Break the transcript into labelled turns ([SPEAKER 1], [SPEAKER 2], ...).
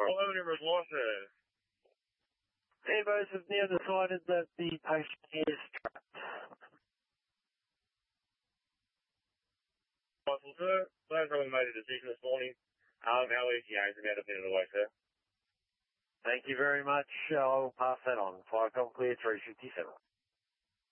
[SPEAKER 1] Hello, numerous losses.
[SPEAKER 2] Ambos have now decided that the patient is trapped.
[SPEAKER 1] Possible, sir. Glad we made a decision this morning. Our ETA is about a minute away, sir.
[SPEAKER 2] Thank you very much. I'll pass that on. Fire call clear 357.